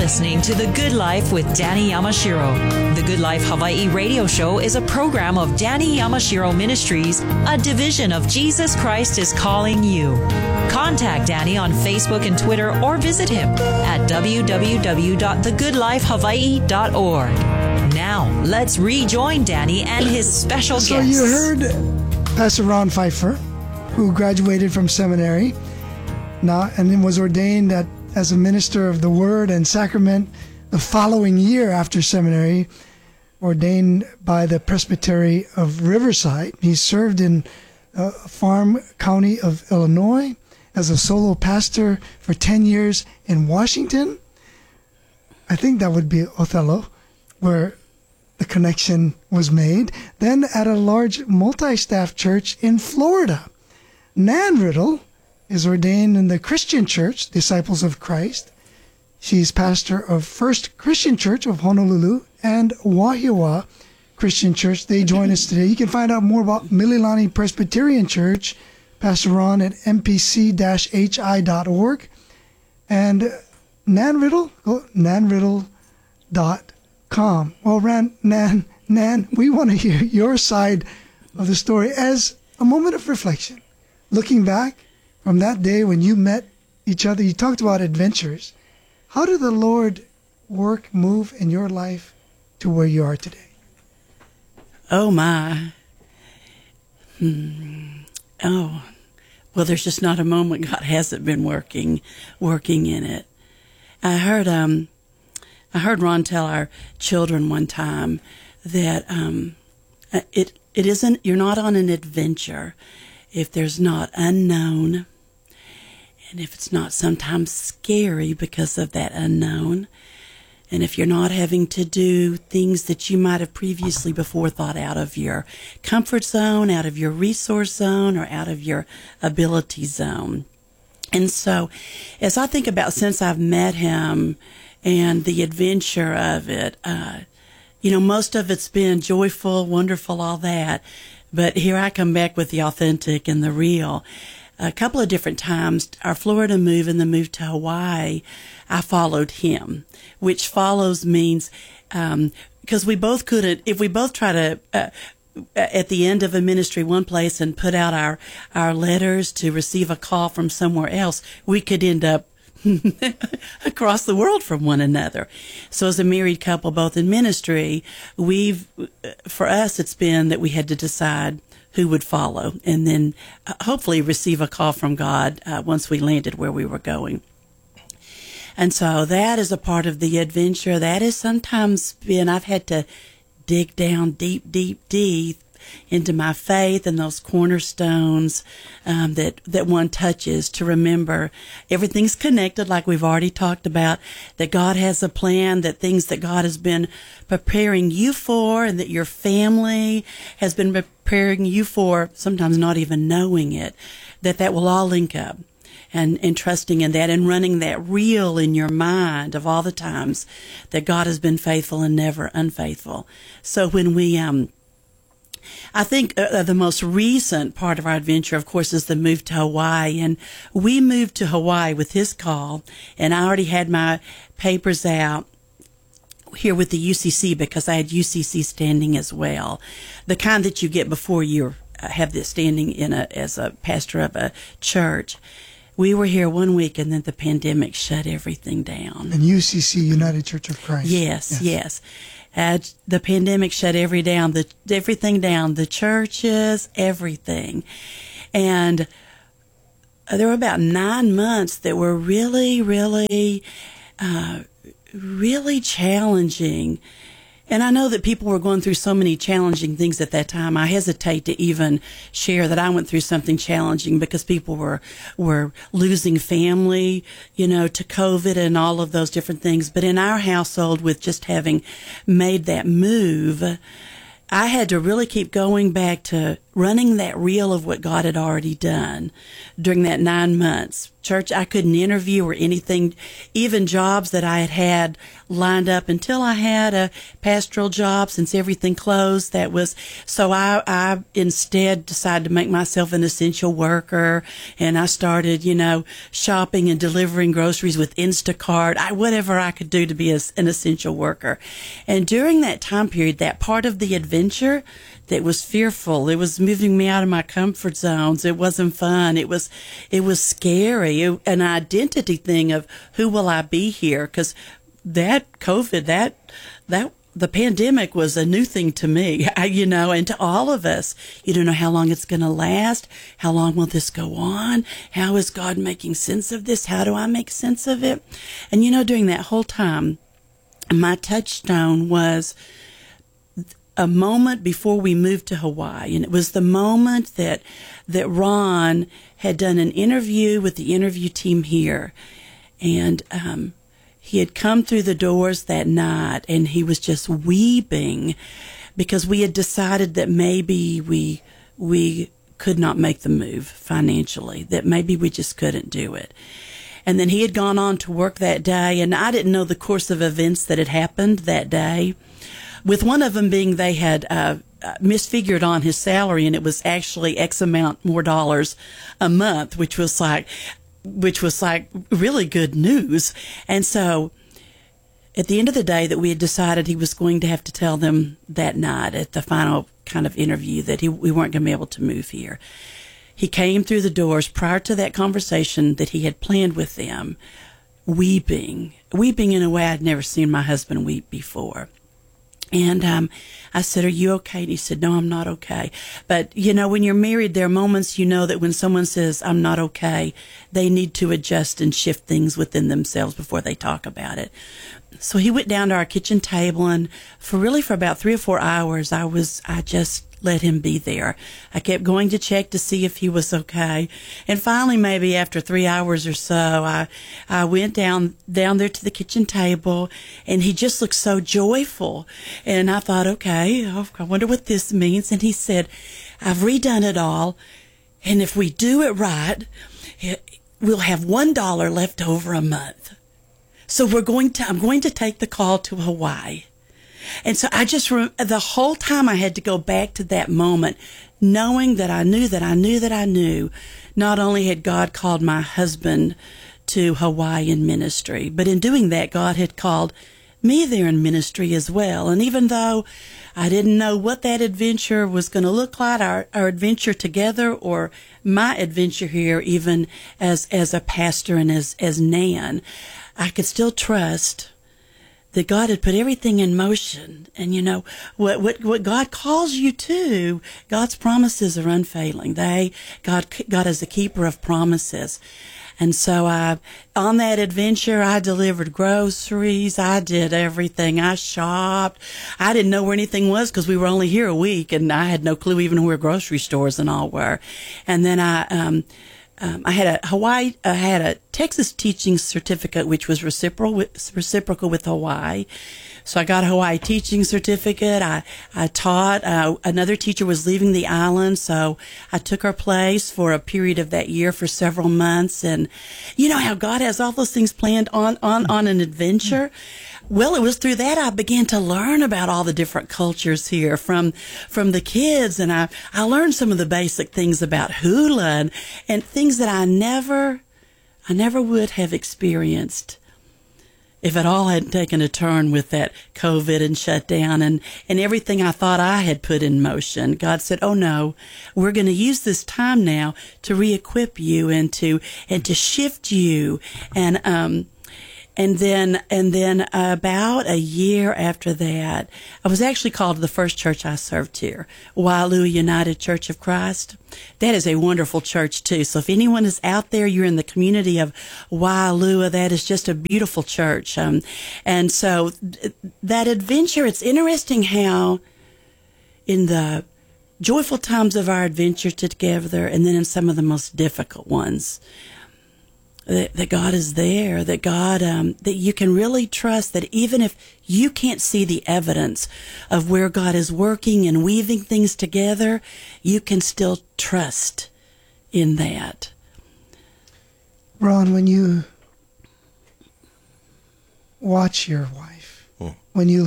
listening to The Good Life with Danny Yamashiro. The Good Life Hawaii radio show is a program of Danny Yamashiro Ministries, a division of Jesus Christ is Calling You. Contact Danny on Facebook and Twitter or visit him at www.thegoodlifehawaii.org. Now, let's rejoin Danny and his special guest. So you heard Pastor Ron Pfeiffer, who graduated from seminary now and then was ordained as a minister of the Word and Sacrament the following year after seminary, ordained by the Presbytery of Riverside. He served in Farm County of Illinois as a solo pastor for 10 years in Washington. I think that would be Othello, where the connection was made. Then at a large multi-staff church in Florida. Nan Riddle is ordained in the Christian Church, Disciples of Christ. She's pastor of First Christian Church of Honolulu and Wahiawa Christian Church. They join us today. You can find out more about Mililani Presbyterian Church, Pastor Ron, at mpc-hi.org. And Nan Riddle, go nanriddle.com. Well, Nan, we want to hear your side of the story as a moment of reflection. Looking back from that day when you met each other, you talked about adventures. How did the Lord move in your life to where you are today? Oh, my. Oh, well, there's just not a moment God hasn't been working in it. I heard Ron tell our children one time that it isn't, you're not on an adventure if there's not unknown, and if it's not sometimes scary because of that unknown, and if you're not having to do things that you might have previously before thought out of your comfort zone, out of your resource zone, or out of your ability zone. And so as I think about since I've met him and the adventure of it, most of it's been joyful, wonderful, all that. But here I come back with the authentic and the real. A couple of different times, our Florida move and the move to Hawaii, I followed him, which follows means, because we both couldn't, if we both try to, at the end of a ministry one place and put out our letters to receive a call from somewhere else, we could end up across the world from one another. So as a married couple, both in ministry, for us, it's been that we had to decide who would follow and then hopefully receive a call from God once we landed where we were going. And so that is a part of the adventure. That has sometimes been, I've had to dig down deep, deep, deep into my faith and those cornerstones that one touches to remember everything's connected, like we've already talked about, that God has a plan, that things that God has been preparing you for and that your family has been preparing you for, sometimes not even knowing it, that will all link up. And trusting in that and running that reel in your mind of all the times that God has been faithful and never unfaithful. So when we I think the most recent part of our adventure, of course, is the move to Hawaii. And we moved to Hawaii with his call, and I already had my papers out here with the UCC because I had UCC standing as well, the kind that you get before you have this standing as a pastor of a church. We were here 1 week, and then the pandemic shut everything down. And UCC, United Church of Christ. Yes. The pandemic shut everything down, the churches, everything. And there were about 9 months that were really, really, really challenging. And I know that people were going through so many challenging things at that time. I hesitate to even share that I went through something challenging because people were losing family, to COVID and all of those different things. But in our household, with just having made that move, I had to really keep going back to running that reel of what God had already done during that 9 months, church. I couldn't interview or anything, even jobs that I had lined up until I had a pastoral job, since everything closed. So I instead decided to make myself an essential worker, and I started, shopping and delivering groceries with Instacart, whatever I could do to be an essential worker. And during that time period, that part of the adventure that was fearful, it was moving me out of my comfort zones. It wasn't fun. It was scary. An identity thing of who will I be here? Because that COVID, the pandemic was a new thing to me, and to all of us. You don't know how long it's going to last. How long will this go on? How is God making sense of this? How do I make sense of it? And, during that whole time, my touchstone was a moment before we moved to Hawaii. And it was the moment that Ron had done an interview with the interview team here. And, he had come through the doors that night, and he was just weeping because we had decided that maybe we could not make the move financially, that maybe we just couldn't do it. And then he had gone on to work that day, and I didn't know the course of events that had happened that day, with one of them being they had misfigured on his salary, and it was actually X amount more dollars a month, which was like really good news. And so at the end of the day, that we had decided he was going to have to tell them that night at the final kind of interview that we weren't going to be able to move here. He came through the doors prior to that conversation that he had planned with them, weeping in a way I'd never seen my husband weep before. And I said, "Are you okay?" And he said, "No, I'm not okay." But, when you're married, there are moments, that when someone says, "I'm not okay," they need to adjust and shift things within themselves before they talk about it. So he went down to our kitchen table, and for about 3 or 4 hours, I just let him be there. I kept going to check to see if he was okay. And finally, maybe after 3 hours or so, I went down there to the kitchen table, and he just looked so joyful. And I thought, okay, I wonder what this means. And he said, "I've redone it all, and if we do it right, we'll have $1 left over a month. So I'm going to take the call to Hawaii." And so the whole time I had to go back to that moment, knowing that I knew not only had God called my husband to Hawaiian ministry, but in doing that, God had called me there in ministry as well. And even though I didn't know what that adventure was going to look like, our adventure together, or my adventure here, even as a pastor and as Nan, I could still trust that God had put everything in motion. And what God calls you to, God's promises are unfailing. God is a keeper of promises. And so on that adventure, I delivered groceries. I did everything. I shopped. I didn't know where anything was because we were only here a week, and I had no clue even where grocery stores and all were. And then I had a Texas teaching certificate, which was reciprocal with Hawaii. So I got a Hawaii teaching certificate. I taught. Another teacher was leaving the island, so I took her place for a period of that year for several months. And you know how God has all those things planned on an adventure? Well, it was through that I began to learn about all the different cultures here from the kids, and I learned some of the basic things about hula and things that I never would have experienced if it all hadn't taken a turn with that COVID and shutdown and everything I thought I had put in motion. God said, "Oh no, we're going to use this time now to re-equip you and to shift you." And then about a year after that, I was actually called to the first church I served here, Waialua United Church of Christ. That is a wonderful church too. So if anyone is out there, you're in the community of Waialua, that is just a beautiful church. And so that adventure, it's interesting how in the joyful times of our adventure together, and then in some of the most difficult ones, that God is there, that God, that you can really trust that even if you can't see the evidence of where God is working and weaving things together, you can still trust in that. Ron, when you watch your wife, when you